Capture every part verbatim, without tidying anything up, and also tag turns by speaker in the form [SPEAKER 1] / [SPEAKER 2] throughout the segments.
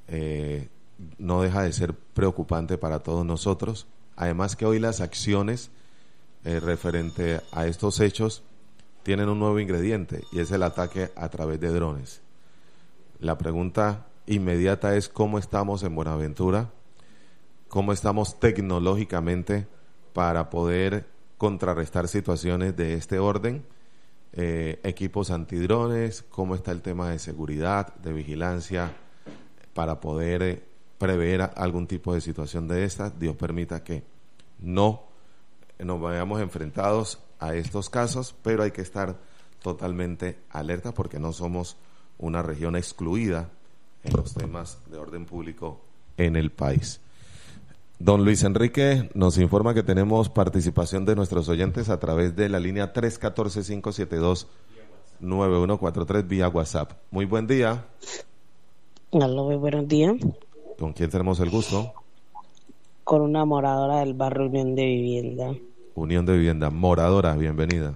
[SPEAKER 1] eh, no deja de ser preocupante para todos nosotros. Además que hoy las acciones eh, referente a estos hechos tienen un nuevo ingrediente y es el ataque a través de drones. La pregunta inmediata es cómo estamos en Buenaventura, cómo estamos tecnológicamente para poder contrarrestar situaciones de este orden, eh, equipos antidrones, cómo está el tema de seguridad, de vigilancia, para poder eh, prever algún tipo de situación de estas. Dios permita que no nos vayamos enfrentados a estos casos, pero hay que estar totalmente alerta porque no somos una región excluida en los temas de orden público en el país. Don Luis Enrique nos informa que tenemos participación de nuestros oyentes a través de la línea tres uno cuatro, cinco siete dos, nueve uno cuatro tres vía WhatsApp. Muy buen día.
[SPEAKER 2] Hola, muy buenos días.
[SPEAKER 1] ¿Con quién tenemos el gusto?
[SPEAKER 2] Con una moradora del barrio Unión de Vivienda.
[SPEAKER 1] Unión de Vivienda, moradora, bienvenida.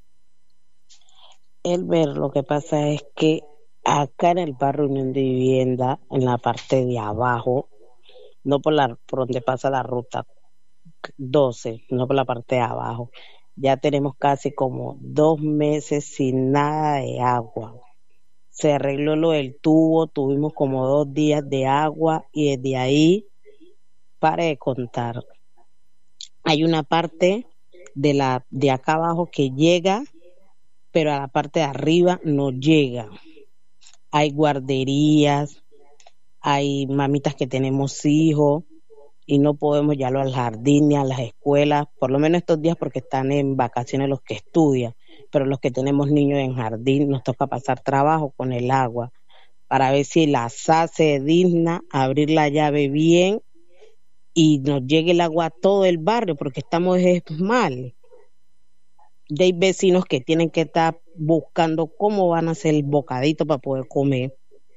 [SPEAKER 2] El ver, lo que pasa es que acá en el barrio Unión de Vivienda, en la parte de abajo, no por la por donde pasa la ruta doce, no por la parte de abajo, ya tenemos casi como dos meses sin nada de agua. Se arregló lo del tubo, tuvimos como dos días de agua y desde ahí, pare de contar. Hay una parte de la de acá abajo que llega, pero a la parte de arriba no llega. Hay guarderías, hay mamitas que tenemos hijos y no podemos llevarlo al jardín ni a las escuelas, por lo menos estos días porque están en vacaciones los que estudian, pero los que tenemos niños en jardín nos toca pasar trabajo con el agua para ver si la S A se digna abrir la llave bien y nos llegue el agua a todo el barrio porque estamos es mal. Ya hay vecinos que tienen que estar buscando cómo van a hacer el bocadito para poder comer.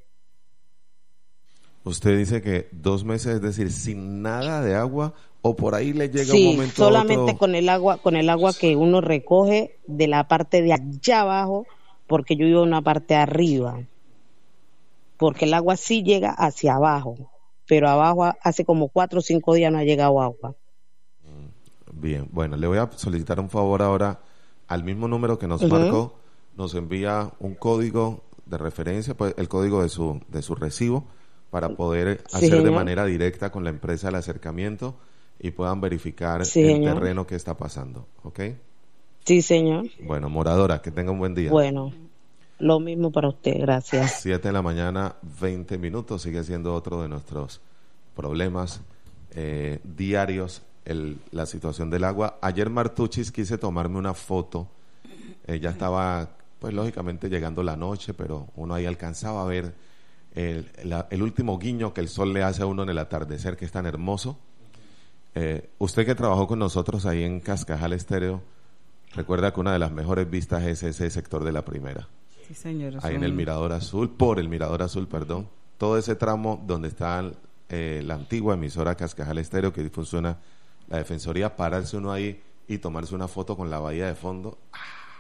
[SPEAKER 1] Usted dice que dos meses, es decir, sin nada de agua, o por ahí le llega
[SPEAKER 2] sí,
[SPEAKER 1] un momento
[SPEAKER 2] solamente
[SPEAKER 1] otro...
[SPEAKER 2] con el agua, con el agua que uno recoge de la parte de allá abajo, porque yo vivo en una parte de arriba, porque el agua sí llega hacia abajo, pero abajo hace como cuatro o cinco días no ha llegado agua.
[SPEAKER 1] Bien, bueno, le voy a solicitar un favor ahora. Al mismo número que nos uh-huh. marcó, nos envía un código de referencia, pues el código de su de su recibo, para poder sí, hacer señor. de manera directa con la empresa el acercamiento y puedan verificar
[SPEAKER 2] sí,
[SPEAKER 1] el
[SPEAKER 2] señor.
[SPEAKER 1] terreno que está pasando, ¿ok?
[SPEAKER 2] Sí, señor.
[SPEAKER 1] Bueno, moradora, que tenga un buen día.
[SPEAKER 2] Bueno, lo mismo para usted, gracias.
[SPEAKER 1] Siete de la mañana, veinte minutos, sigue siendo otro de nuestros problemas eh, diarios, el, la situación del agua. Ayer Martuchis quise tomarme una foto, eh, ya estaba, pues lógicamente llegando la noche, pero uno ahí alcanzaba a ver el, la, el último guiño que el sol le hace a uno en el atardecer, que es tan hermoso. Eh, usted que trabajó con nosotros ahí en Cascajal Estéreo, recuerda que una de las mejores vistas es ese sector de la primera.
[SPEAKER 3] Sí, señor.
[SPEAKER 1] Ahí
[SPEAKER 3] son...
[SPEAKER 1] en el Mirador Azul, por el Mirador Azul, perdón. Todo ese tramo donde está eh, la antigua emisora Cascajal Estéreo, que funciona la Defensoría, pararse uno ahí y tomarse una foto con la bahía de fondo. ¡Ah!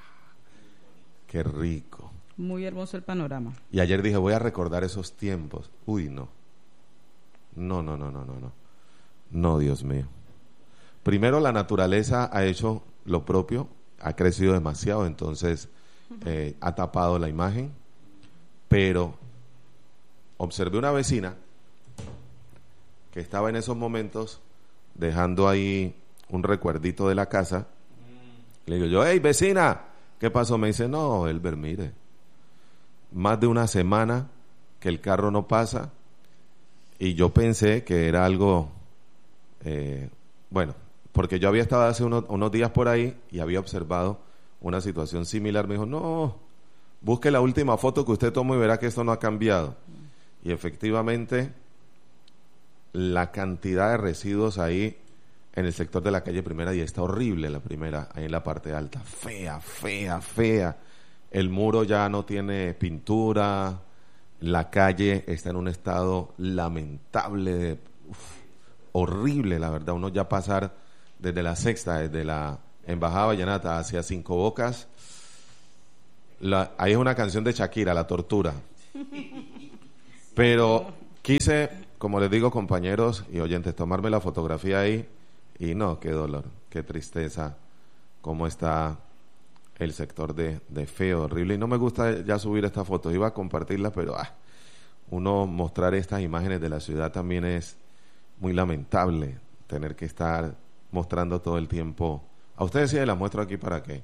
[SPEAKER 1] ¡Qué rico!
[SPEAKER 3] Muy hermoso el panorama.
[SPEAKER 1] Y ayer dije, voy a recordar esos tiempos. Uy, no. No, no, no, no, no, no. No, Dios mío. Primero, la naturaleza ha hecho lo propio, ha crecido demasiado, entonces eh, ha tapado la imagen, pero observé una vecina que estaba en esos momentos dejando ahí un recuerdito de la casa. Le digo yo, hey, vecina, ¿qué pasó? Me dice, no, Elber, mire, más de una semana que el carro no pasa, y yo pensé que era algo, eh, bueno, porque yo había estado hace unos, unos días por ahí y había observado una situación similar. Me dijo, no, busque la última foto que usted tomó y verá que esto no ha cambiado. Y efectivamente, la cantidad de residuos ahí en el sector de la calle Primera, y está horrible la Primera, ahí en la parte alta, fea, fea, fea. El muro ya no tiene pintura, la calle está en un estado lamentable, de, uf, horrible, la verdad. Uno ya pasar desde la Sexta, desde la Embajada Vallenata hacia Cinco Bocas, la, ahí es una canción de Shakira, La Tortura. Pero Quise, como les digo, compañeros y oyentes, tomarme la fotografía ahí y no, qué dolor, qué tristeza, cómo está el sector de, de feo, horrible. Y no me gusta ya subir esta foto, iba a compartirla, pero ah, uno mostrar estas imágenes de la ciudad también es muy lamentable, tener que estar mostrando todo el tiempo. A ustedes sí las muestro aquí para que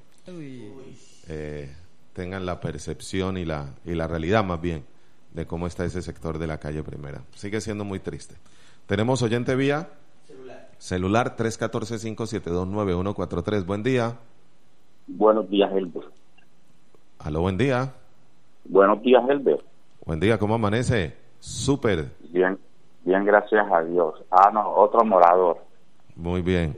[SPEAKER 1] eh, tengan la percepción y la, y la realidad más bien de cómo está ese sector de la calle Primera. Sigue siendo muy triste. Tenemos oyente vía celular, celular tres uno cuatro, cinco siete dos, nueve uno cuatro tres. Buen día.
[SPEAKER 4] Buenos días, Helber.
[SPEAKER 1] Aló, buen día.
[SPEAKER 4] Buenos días, Helber.
[SPEAKER 1] Buen día, ¿cómo amanece? Súper.
[SPEAKER 4] Bien, bien, gracias a Dios. Ah, no, otro morador.
[SPEAKER 1] Muy bien.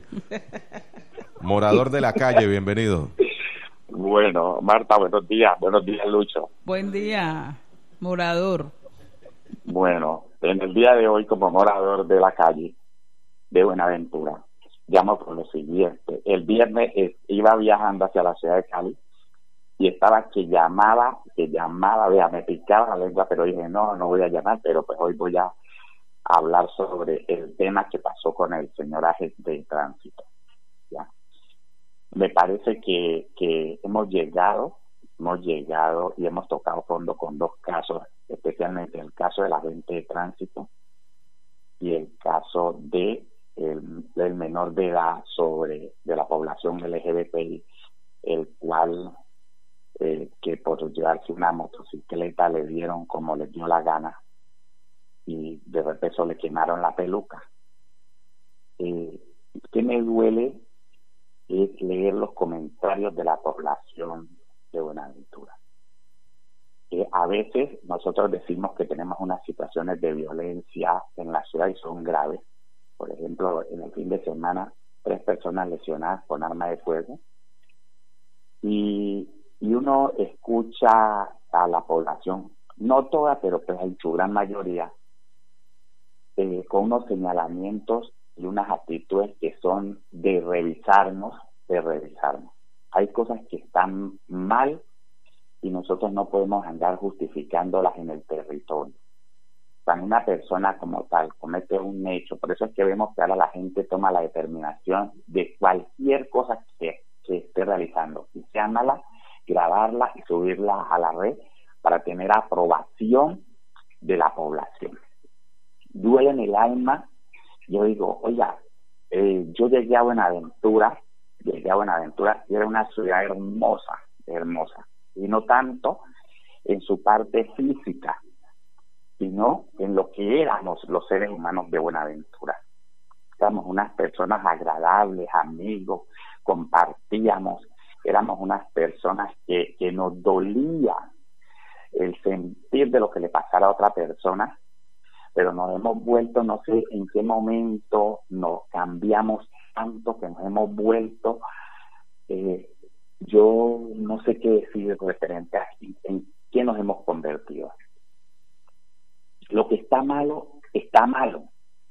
[SPEAKER 1] Morador de la calle, bienvenido.
[SPEAKER 4] Bueno, Marta, buenos días. Buenos días, Lucho.
[SPEAKER 3] Buen día, morador.
[SPEAKER 4] Bueno, en el día de hoy, como morador de la calle de Buenaventura, llamo por lo siguiente. El viernes eh, iba viajando hacia la ciudad de Cali y estaba que llamaba, que llamaba, vea, me picaba la lengua, pero dije, no, no voy a llamar, pero pues hoy voy a hablar sobre el tema que pasó con el señor agente de tránsito. ¿Ya? Me parece que, que hemos llegado, hemos llegado y hemos tocado fondo con dos casos, especialmente el caso del agente de tránsito y el caso de el, el menor de edad sobre de la población L G B T I, el cual eh, que por llevarse una motocicleta le dieron como les dio la gana y de repente le quemaron la peluca. Eh, ¿Qué me duele? Es leer los comentarios de la población de Buenaventura. Eh, a veces nosotros decimos que tenemos unas situaciones de violencia en la ciudad y son graves. Por ejemplo, en el fin de semana, tres personas lesionadas con arma de fuego. Y, y uno escucha a la población, no toda, pero pues en su gran mayoría, eh, con unos señalamientos y unas actitudes que son de revisarnos, de revisarnos. Hay cosas que están mal y nosotros no podemos andar justificándolas en el territorio. Cuando una persona como tal comete un hecho, por eso es que vemos que ahora la gente toma la determinación de cualquier cosa que, que esté realizando, y sea mala, grabarla y subirla a la red para tener aprobación de la población. Duele en el alma. Yo digo, oiga, eh, yo llegué a Buenaventura, llegué a Buenaventura y era una ciudad hermosa, hermosa, y no tanto en su parte física, sino en lo que éramos los seres humanos de Buenaventura. Éramos unas personas agradables, amigos, compartíamos, éramos unas personas que, que nos dolía el sentir de lo que le pasara a otra persona, pero nos hemos vuelto, no sé en qué momento nos cambiamos tanto que nos hemos vuelto, eh, yo no sé qué decir referente a en, en qué nos hemos convertido. Lo que está malo, está malo,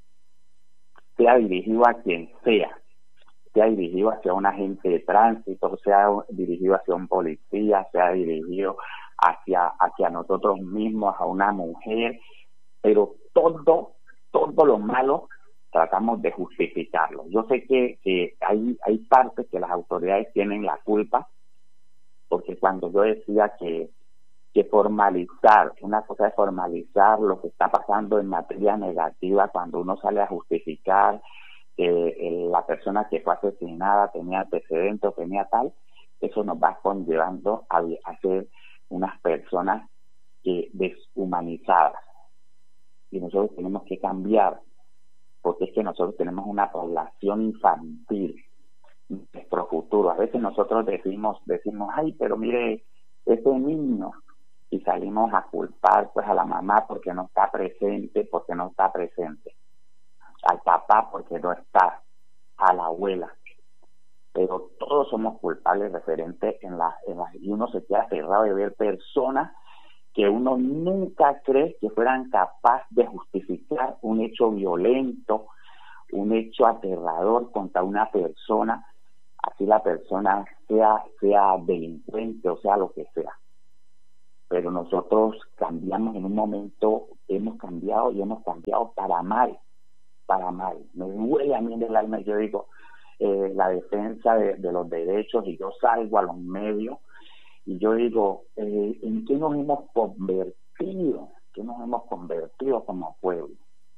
[SPEAKER 4] sea dirigido a quien sea, sea dirigido hacia un agente de tránsito, sea dirigido hacia un policía, sea dirigido hacia, hacia nosotros mismos, a una mujer, pero todo, todo lo malo tratamos de justificarlo. Yo sé que, que hay, hay partes que las autoridades tienen la culpa, porque cuando yo decía que, que formalizar, una cosa es formalizar lo que está pasando en materia negativa cuando uno sale a justificar que eh, la persona que fue asesinada tenía antecedentes o tenía tal, eso nos va conllevando a, a ser unas personas que deshumanizadas. Y nosotros tenemos que cambiar, porque es que nosotros tenemos una población infantil, nuestro futuro. A veces nosotros decimos, decimos, ay, pero mire, ese niño, y salimos a culpar pues a la mamá porque no está presente, porque no está presente, al papá porque no está, a la abuela. Pero todos somos culpables referentes en la, en la, y uno se queda cerrado de ver personas que uno nunca cree que fueran capaces de justificar un hecho violento, un hecho aterrador contra una persona, así la persona sea, sea delincuente o sea lo que sea. pero nosotros cambiamos en un momento, hemos cambiado y hemos cambiado para mal, para mal. Me duele a mí en el alma, yo digo, eh, la defensa de, de los derechos, y yo salgo a los medios y yo digo, eh, ¿en qué nos hemos convertido? ¿Qué nos hemos convertido como pueblo?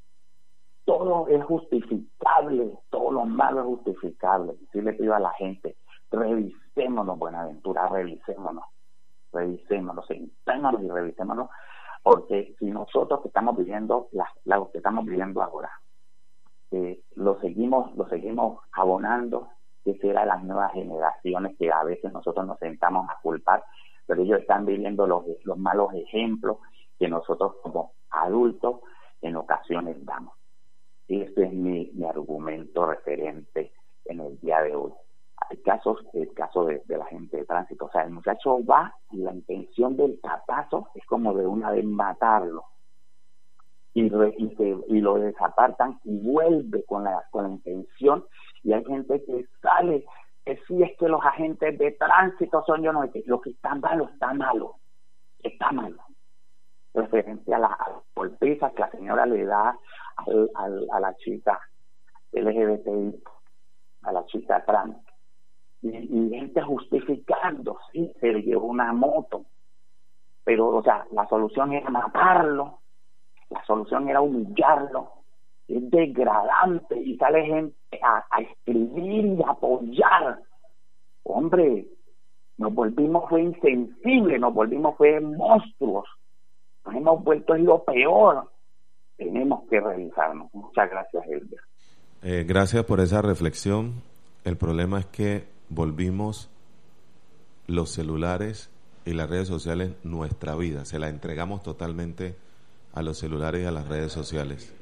[SPEAKER 4] Todo es justificable, todo lo malo es justificable. Sí le pido a la gente, revisémonos, Buenaventura, revisémonos, revisémonos, sentémonos y revisémonos, porque si nosotros que estamos viviendo, la, lo que estamos viviendo ahora, eh, lo seguimos, lo seguimos abonando, que será las nuevas generaciones que a veces nosotros nos sentamos a culpar, pero ellos están viviendo los, los malos ejemplos que nosotros como adultos en ocasiones damos. Y este es mi, mi argumento referente en el día de hoy. Hay casos, el caso de, de la gente de tránsito, o sea, el muchacho va y la intención del tapazo es como de una vez matarlo, y, re, y, se, y lo desapartan y vuelve con la, con la intención, y hay gente que sale, que sí, es que los agentes de tránsito son yo, no, que lo que está malo, está malo, está malo. Referente a la, a la golpiza que la señora le da al, al, a la chica L G B T I, a la chica trans, y, y gente justificando, sí, se le llevó una moto, pero, o sea, la solución era matarlo, la solución era humillarlo, es degradante, y sale gente a, a escribir y a apoyar. Hombre, nos volvimos fue insensibles, nos volvimos fue monstruos, nos hemos vuelto en lo peor. Tenemos que revisarnos. Muchas gracias, Elber.
[SPEAKER 1] Eh, gracias por esa reflexión. El problema es que volvimos los celulares y las redes sociales nuestra vida, se la entregamos totalmente a los celulares y a las redes sociales.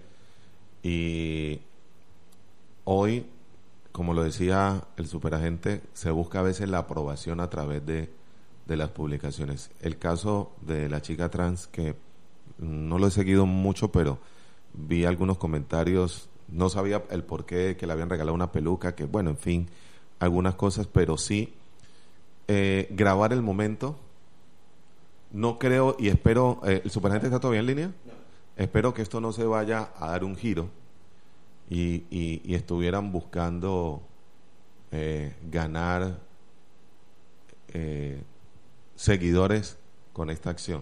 [SPEAKER 1] Y hoy, como lo decía el superagente, se busca a veces la aprobación a través de, de las publicaciones. El caso de la chica trans, que no lo he seguido mucho, pero vi algunos comentarios, no sabía el porqué, que le habían regalado una peluca, que bueno, en fin, algunas cosas, pero sí eh, grabar el momento. No creo y espero, eh, ¿el superagente está todavía en línea? No. Espero que esto no se vaya a dar un giro y, y, y estuvieran buscando eh, ganar eh, seguidores con esta acción.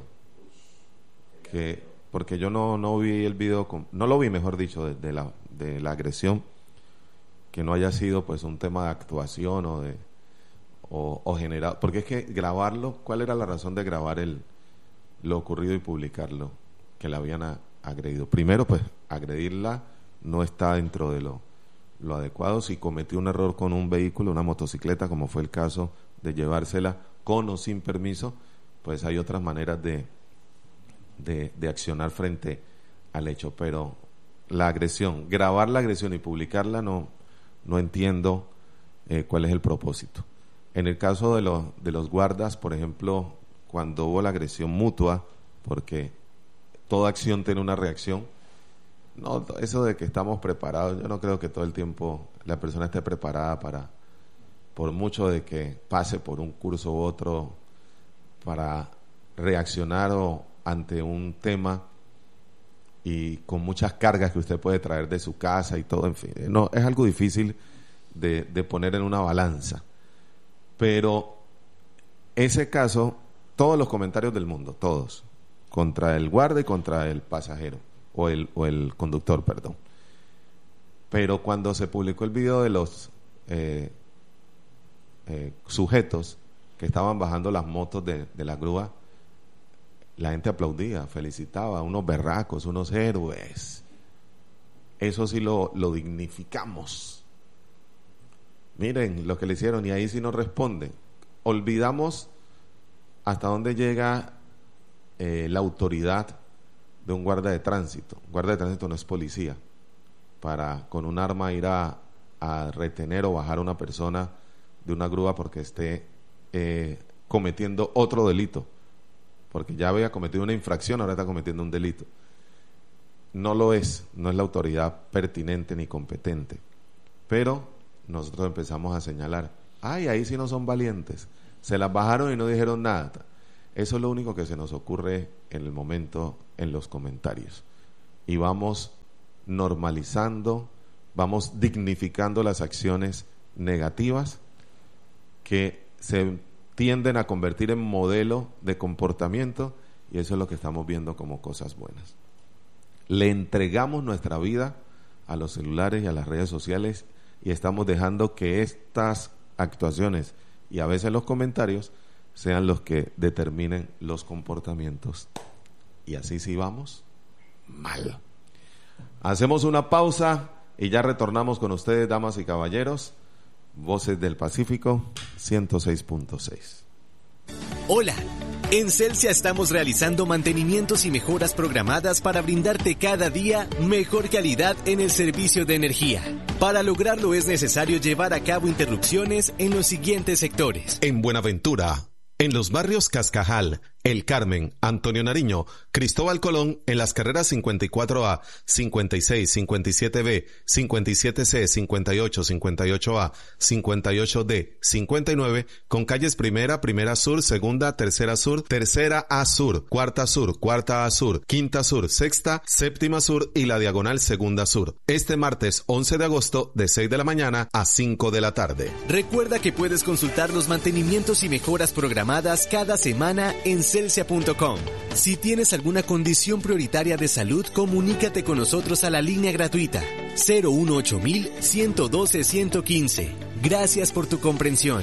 [SPEAKER 1] Que porque yo no no vi el video, con, no lo vi, mejor dicho, de, de la de la agresión, que no haya sido pues un tema de actuación o de o, o generado, porque es que grabarlo, ¿cuál era la razón de grabar el lo ocurrido y publicarlo? Que la habían a, agredido. Primero, pues agredirla no está dentro de lo lo adecuado. Si cometió un error con un vehículo, una motocicleta, como fue el caso de llevársela con o sin permiso, pues hay otras maneras de De, de accionar frente al hecho, pero la agresión, grabar la agresión y publicarla, no no entiendo eh, cuál es el propósito. En el caso de los de los guardas, por ejemplo, cuando hubo la agresión mutua, porque toda acción tiene una reacción, no, eso de que estamos preparados, yo no creo que todo el tiempo la persona esté preparada para, por mucho de que pase por un curso u otro, para reaccionar o ante un tema y con muchas cargas que usted puede traer de su casa y todo, en fin, no, es algo difícil de, de poner en una balanza. Pero ese caso, todos los comentarios del mundo, todos, contra el guarda y contra el pasajero, o el, o el conductor, perdón. Pero cuando se publicó el video de los eh, eh, sujetos que estaban bajando las motos de, de la grúa, la gente aplaudía, felicitaba, unos berracos, unos héroes. Eso sí lo, lo dignificamos. Miren lo que le hicieron, y ahí sí nos responden. Olvidamos hasta dónde llega eh, la autoridad de un guarda de tránsito. Un guarda de tránsito no es policía para con un arma ir a, a retener o bajar a una persona de una grúa porque esté eh, cometiendo otro delito, porque ya había cometido una infracción, ahora está cometiendo un delito. No lo es, no es la autoridad pertinente ni competente. Pero nosotros empezamos a señalar, ay, ahí sí no son valientes, se las bajaron y no dijeron nada. Eso es lo único que se nos ocurre en el momento en los comentarios. Y vamos normalizando, vamos dignificando las acciones negativas que se tienden a convertir en modelo de comportamiento, y eso es lo que estamos viendo como cosas buenas. Le entregamos nuestra vida a los celulares y a las redes sociales y estamos dejando que estas actuaciones y a veces los comentarios sean los que determinen los comportamientos. Y así sí vamos mal. Hacemos una pausa y ya retornamos con ustedes, damas y caballeros. Voces del Pacífico, ciento seis punto seis.
[SPEAKER 5] Hola, en Celsia estamos realizando mantenimientos y mejoras programadas para brindarte cada día mejor calidad en el servicio de energía. Para lograrlo es necesario llevar a cabo interrupciones en los siguientes sectores.
[SPEAKER 6] En Buenaventura, en los barrios Cascajal, El Carmen, Antonio Nariño, Cristóbal Colón, en las carreras cincuenta y cuatro A, cincuenta y seis, cincuenta y siete B, cincuenta y siete C, cincuenta y ocho, cincuenta y ocho A, cincuenta y ocho D, cincuenta y nueve, con calles Primera, Primera Sur, Segunda, Tercera Sur, Tercera A Sur, Cuarta Sur, Cuarta A Sur, Quinta Sur, Sexta, Séptima Sur y la Diagonal Segunda Sur. Este martes once de agosto, de seis de la mañana a cinco de la tarde.
[SPEAKER 5] Recuerda que puedes consultar los mantenimientos y mejoras programadas cada semana en celsia punto com. Si tienes alguna condición prioritaria de salud, comunícate con nosotros a la línea gratuita cero uno ocho mil, ciento doce, ciento quince. Gracias por tu comprensión.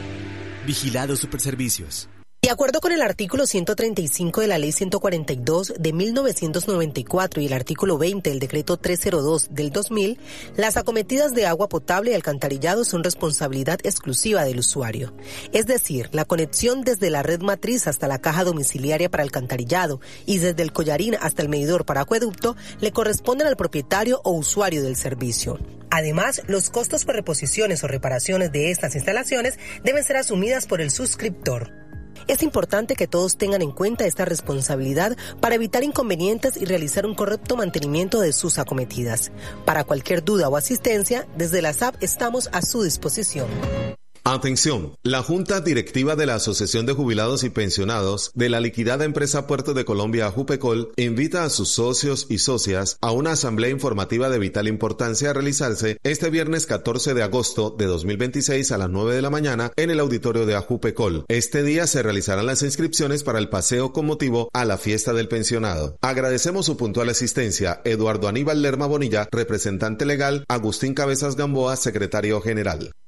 [SPEAKER 5] Vigilado Superservicios.
[SPEAKER 7] De acuerdo con el artículo ciento treinta y cinco de la Ley ciento cuarenta y dos de mil novecientos noventa y cuatro y el artículo veinte del Decreto trescientos dos del dos mil, las acometidas de agua potable y alcantarillado son responsabilidad exclusiva del usuario. Es decir, la conexión desde la red matriz hasta la caja domiciliaria para alcantarillado y desde el collarín hasta el medidor para acueducto le corresponden al propietario o usuario del servicio. Además, los costos por reposiciones o reparaciones de estas instalaciones deben ser asumidas por el suscriptor. Es importante que todos tengan en cuenta esta responsabilidad para evitar inconvenientes y realizar un correcto mantenimiento de sus acometidas. Para cualquier duda o asistencia, desde la S A P estamos a su disposición.
[SPEAKER 6] Atención, la Junta Directiva de la Asociación de Jubilados y Pensionados de la liquidada empresa Puertos de Colombia Ajupecol invita a sus socios y socias a una asamblea informativa de vital importancia a realizarse este viernes catorce de agosto de dos mil veintiséis a las nueve de la mañana en el auditorio de Ajupecol. Este día se realizarán las inscripciones para el paseo con motivo a la fiesta del pensionado. Agradecemos su puntual asistencia. Eduardo Aníbal Lerma Bonilla, representante legal. Agustín Cabezas Gamboa, secretario general.